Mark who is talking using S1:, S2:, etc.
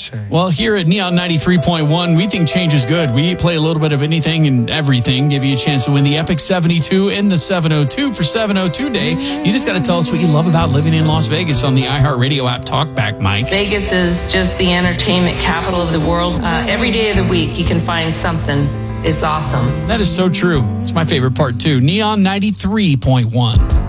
S1: Well, here at Neon 93.1, we think change is good. We play a little bit of anything and everything, give you a chance to win the Epic 72 and the 702 for 702 Day. You just got to tell us what you love about living in Las Vegas on the iHeartRadio app. Talk back, Mike.
S2: Vegas is just the entertainment capital of the world. Every day of the week, you can find something. It's awesome.
S1: That is so true. It's my favorite part, too. Neon 93.1.